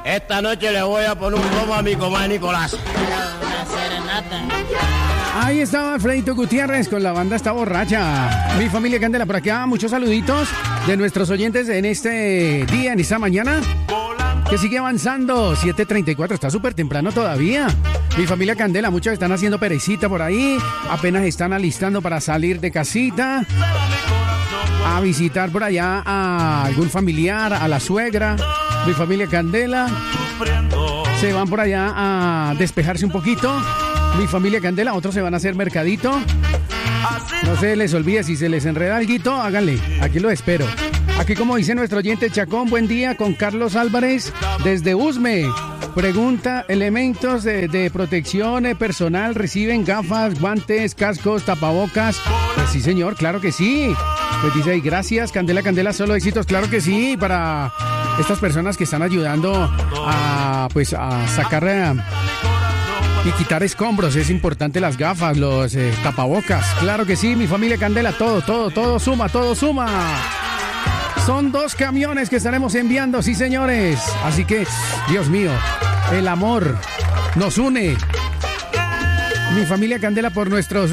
Esta noche le voy a poner un pomo a mi comadre Nicolás. Una serenata. Ahí estaba Alfredito Gutiérrez con la banda Está Borracha. Mi familia Candela por acá, muchos saluditos de nuestros oyentes en este día, en esta mañana, que sigue avanzando. 7:34, está súper temprano todavía. Mi familia Candela, muchos están haciendo perecita por ahí, apenas están alistando para salir de casita, a visitar por allá a algún familiar, a la suegra. Mi familia Candela se van por allá a despejarse un poquito. Mi familia Candela, otros se van a hacer mercadito. No se les olvide, si se les enreda alguito, háganle, aquí lo espero. Aquí, como dice nuestro oyente Chacón, buen día con Carlos Álvarez desde Usme. Pregunta, elementos de protección personal reciben gafas, guantes, cascos, tapabocas. Pues sí, señor, claro que sí. Pues dice ahí, gracias, Candela, Candela, solo éxitos, claro que sí, para estas personas que están ayudando a sacar y quitar escombros. Es importante las gafas, los tapabocas, claro que sí, mi familia Candela, todo suma, todo suma. Son 2 camiones que estaremos enviando, sí señores. Así que, Dios mío, el amor nos une. Mi familia Candela por nuestros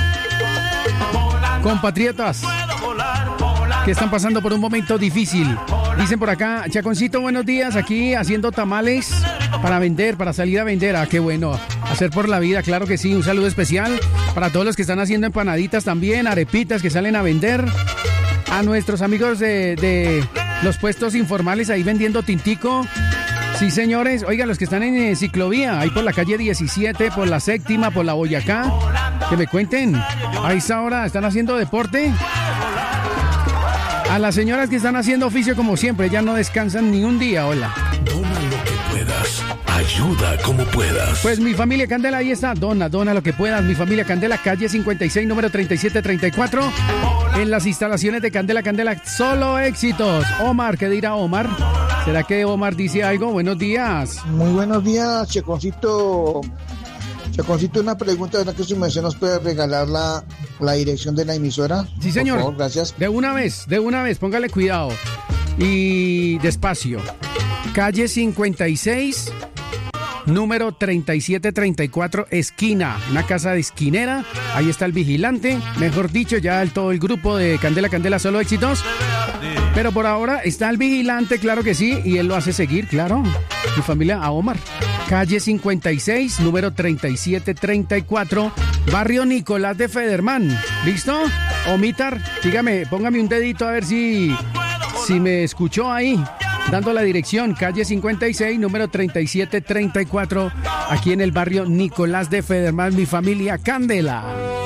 compatriotas que están pasando por un momento difícil. Dicen por acá, Chaconcito, buenos días, aquí haciendo tamales para vender, para salir a vender. Ah, qué bueno, hacer por la vida, claro que sí. Un saludo especial para todos los que están haciendo empanaditas también, arepitas que salen a vender. A nuestros amigos de los puestos informales ahí vendiendo tintico. Sí, señores. Oiga, los que están en ciclovía, ahí por la calle 17, por la 7ª, por la Boyacá, que me cuenten. A esa hora están haciendo deporte. A las señoras que están haciendo oficio como siempre, ya no descansan ni un día. Hola. Dona lo que puedas. Ayuda como puedas. Pues mi familia Candela, ahí está. Dona lo que puedas. Mi familia Candela, calle 56, número 3734. En las instalaciones de Candela, Candela, solo éxitos. Omar, ¿qué dirá Omar? ¿Será que Omar dice algo? Buenos días. Muy buenos días, Checoncito. Checoncito, una pregunta, ¿verdad que su merced nos puede regalar la dirección de la emisora? Sí, señor. Por favor, gracias. De una vez, póngale cuidado. Y despacio. Calle 56, número 3734, esquina, una casa de esquinera. Ahí está el vigilante, mejor dicho, ya todo el grupo de Candela, Candela, solo éxitos. Pero por ahora está el vigilante, claro que sí, y él lo hace seguir, claro. Mi familia, a Omar. Calle 56, número 3734, barrio Nicolás de Federman. ¿Listo? Omitar, dígame, póngame un dedito a ver si me escuchó ahí. Dando la dirección, calle 56, número 3734, aquí en el barrio Nicolás de Federman, mi familia Candela.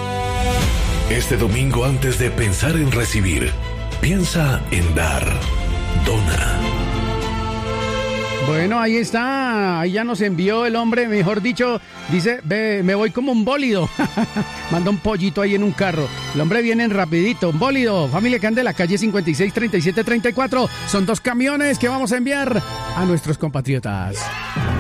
Este domingo, antes de pensar en recibir, piensa en dar. Dona. Bueno, ahí está, ahí ya nos envió el hombre, mejor dicho, dice, me voy como un bólido. Manda un pollito ahí en un carro. El hombre viene rapidito, un bólido. Familia Candela, calle 56, 3734. Son 2 camiones que vamos a enviar a nuestros compatriotas.